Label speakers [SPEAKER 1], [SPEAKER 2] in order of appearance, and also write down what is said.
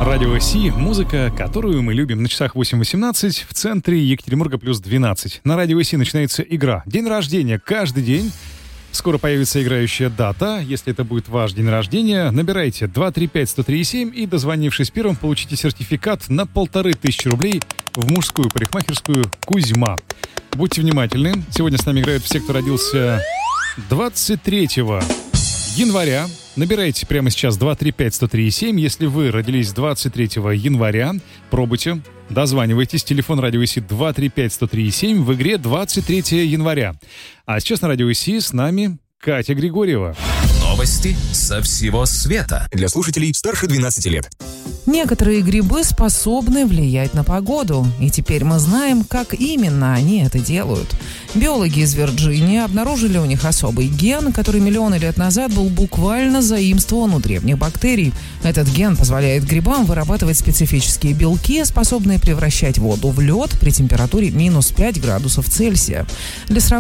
[SPEAKER 1] Радио Си, музыка, которую мы любим. На часах 8:18, в центре Екатеринбурга плюс 12. На Радио Си начинается игра. День рождения каждый день. Скоро появится играющая дата. Если это будет ваш день рождения, набирайте 235-103-7 и, дозвонившись первым, получите сертификат на 1500 рублей в мужскую парикмахерскую «Кузьма». Будьте внимательны. Сегодня с нами играют все, кто родился 23 января. Набирайте прямо сейчас 235-103-7. Если вы родились 23 января, пробуйте, дозванивайтесь. Телефон Радио Си 235-103-7 в игре 23 января. А сейчас на Радио Си с нами Катя Григорьева.
[SPEAKER 2] Новости со всего света. Для слушателей старше 12 лет.
[SPEAKER 3] Некоторые грибы способны влиять на погоду, и теперь мы знаем, как именно они это делают. Биологи из Вирджинии обнаружили у них особый ген, который миллионы лет назад был буквально заимствован у древних бактерий. Этот ген позволяет грибам вырабатывать специфические белки, способные превращать воду в лед при температуре минус 5 градусов Цельсия. Для